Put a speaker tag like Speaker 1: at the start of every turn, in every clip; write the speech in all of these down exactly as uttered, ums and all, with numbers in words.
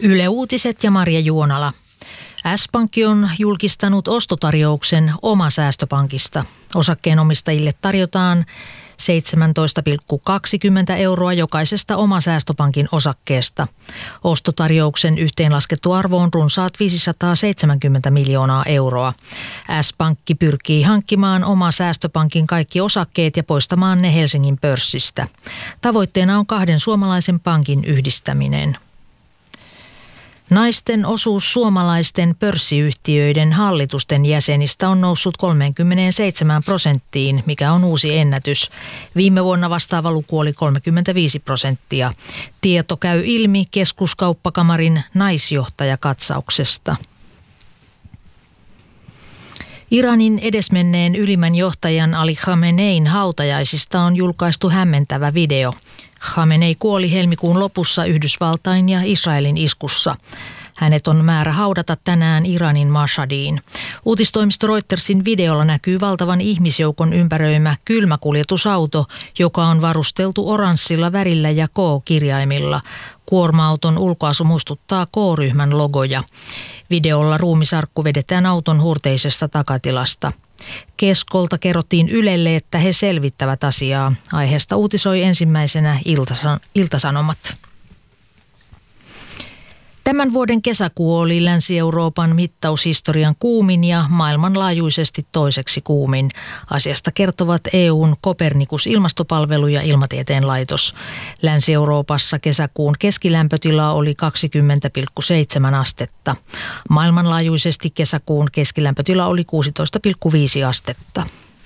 Speaker 1: Yle Uutiset ja Marja Juonala. S-Pankki on julkistanut ostotarjouksen Oma-säästöpankista. Osakkeenomistajille tarjotaan seitsemäntoista pilkku kaksikymmentä euroa jokaisesta Oma-säästöpankin osakkeesta. Ostotarjouksen yhteenlaskettu arvo on runsaat viisisataaseitsemänkymmentä miljoonaa euroa. S-Pankki pyrkii hankkimaan Oma-säästöpankin kaikki osakkeet ja poistamaan ne Helsingin pörssistä. Tavoitteena on kahden suomalaisen pankin yhdistäminen. Naisten osuus suomalaisten pörssiyhtiöiden hallitusten jäsenistä on noussut kolmekymmentäseitsemän prosenttiin, mikä on uusi ennätys. Viime vuonna vastaava luku oli kolmekymmentäviisi prosenttia. Tieto käy ilmi Keskuskauppakamarin naisjohtajakatsauksesta. Iranin edesmenneen ylimmän johtajan Ali Khamenein hautajaisista on julkaistu hämmentävä video. Khamenei kuoli helmikuun lopussa Yhdysvaltain ja Israelin iskussa. Hänet on määrä haudata tänään Iranin Mashhadiin. Uutistoimisto Reutersin videolla näkyy valtavan ihmisjoukon ympäröimä kylmäkuljetusauto, joka on varusteltu oranssilla värillä ja K-kirjaimilla. Kuorma-auton ulkoasu muistuttaa K-ryhmän logoja. Videolla ruumisarkku vedetään auton hurteisesta takatilasta. Keskolta kerrottiin Ylelle, että he selvittävät asiaa. Aiheesta uutisoi ensimmäisenä Iltasan- Iltasanomat. Tämän vuoden kesäkuu oli Länsi-Euroopan mittaushistorian kuumin ja maailmanlaajuisesti toiseksi kuumin. Asiasta kertovat E U:n Copernicus-ilmastopalvelu ja Ilmatieteen laitos. Länsi-Euroopassa kesäkuun keskilämpötila oli kaksikymmentä pilkku seitsemän astetta. Maailmanlaajuisesti kesäkuun keskilämpötila oli kuusitoista pilkku viisi astetta.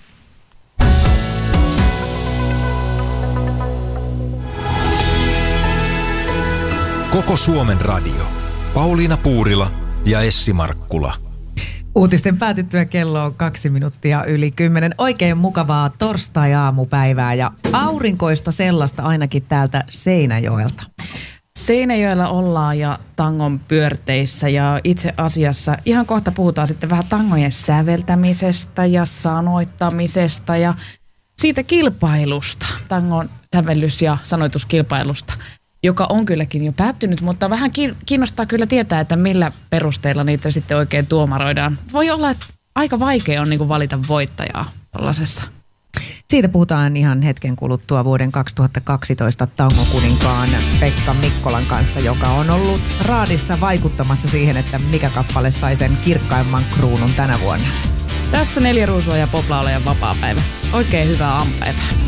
Speaker 2: Koko Suomen radio. Pauliina Puurila ja Essi Markkula.
Speaker 3: Uutisten päätyttyä kello on kaksi minuuttia yli kymmenen. Oikein mukavaa torstai-aamupäivää ja aurinkoista sellaista ainakin täältä Seinäjoelta.
Speaker 4: Seinäjoella ollaan ja tangon pyörteissä ja itse asiassa ihan kohta puhutaan sitten vähän tangojen säveltämisestä ja sanoittamisesta ja siitä kilpailusta, tangon sävellys- ja sanoituskilpailusta, joka on kylläkin jo päättynyt, mutta vähän kiinnostaa kyllä tietää, että millä perusteilla niitä sitten oikein tuomaroidaan. Voi olla, että aika vaikea on niin kuin valita voittajaa tuollaisessa.
Speaker 3: Siitä puhutaan ihan hetken kuluttua vuoden kaksituhattakaksitoista tangokuninkaan Pekka Mikkolan kanssa, joka on ollut raadissa vaikuttamassa siihen, että mikä kappale sai sen kirkkaimman kruunun tänä vuonna.
Speaker 4: Tässä neljä ruusua ja poplaulajan vapaapäivä. Oikein hyvää aamupäivää.